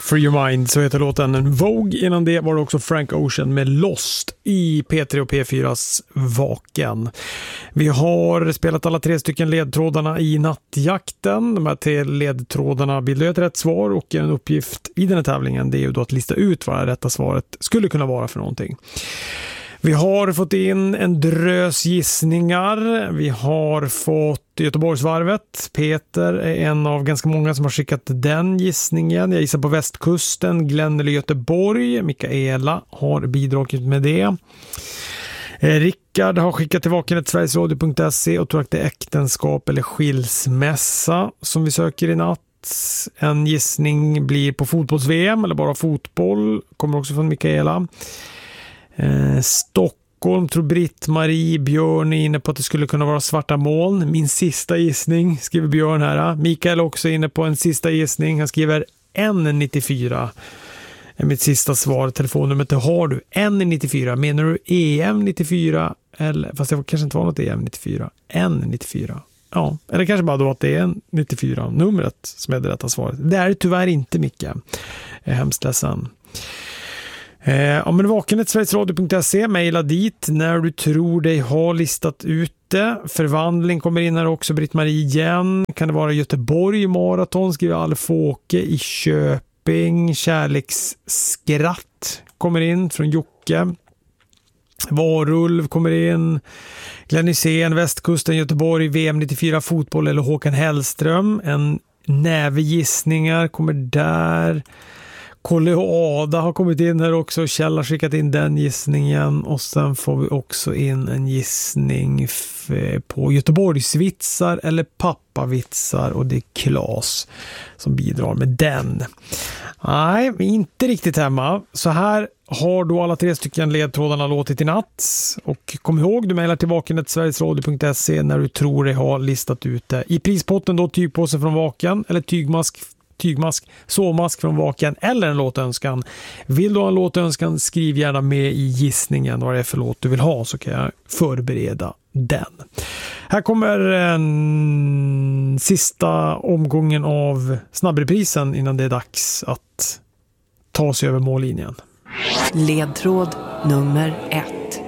Free Your Mind, så heter låten. Vogue, innan det var det också Frank Ocean med Lost i P3 och P4s Vaken. Vi har spelat alla 3 stycken ledtrådarna i nattjakten. De här 3 ledtrådarna bildar ett rätt svar, och en uppgift i den här tävlingen, det är ju då att lista ut vad det rätta svaret skulle kunna vara för någonting. Vi har fått in en drös gissningar. Vi har fått Göteborgsvarvet. Peter är en av ganska många som har skickat den gissningen. Jag gissar på västkusten, Glenn eller Göteborg. Mikaela har bidragit med det. Rickard har skickat till vaken@sverigesradio.se och tror att det är äktenskap eller skilsmässa som vi söker i natt. En gissning blir på fotbolls-VM eller bara fotboll. Kommer också från Mikaela. Stockholm tror Britt-Marie. Björn är inne på att det skulle kunna vara svarta moln. Min sista gissning, skriver Björn här. Mikael är också inne på en sista gissning. Han skriver N94 är mitt sista svar. Telefonnumret har du. N94. Menar du EM94? Eller, fast det kanske inte var något EM94. N94. Ja, eller kanske bara då att det är 94-numret som är det rätta svaret. Det är tyvärr inte, Micke. Jag är hemskt ledsen. Ja, men vaken@sverigesradio.se, mejla dit när du tror dig ha listat ut det. Förvandling kommer in här också, Britt-Marie igen. Kan det vara Göteborg maraton, skriver Alfåke i Köping. Kärleksskratt kommer in från Jocke. Varulv kommer in. Glenn Hysén, västkusten, Göteborg, VM 94 fotboll eller Håkan Hellström. En näve gissningar kommer där. Kolle och Ada har kommit in här också. Kjell har skickat in den gissningen. Och sen får vi också in en gissning på Göteborgsvitsar eller pappavitsar. Och det är Claes som bidrar med den. Nej, inte riktigt hemma. Så här har då alla 3 stycken ledtrådarna låtit i natt. Och kom ihåg, du mejlar till vaken@sverigesradio.se när du tror dig ha listat ut det. I prispotten då tygpåse från Vaken eller tygmask, sovmask från Vaken eller en låtönskan. Vill du ha en låtönskan, skriv gärna med i gissningen vad det är för låt du vill ha, så kan jag förbereda den. Här kommer en sista omgången av snabbreprisen innan det är dags att ta sig över mållinjen. Ledtråd nummer 1.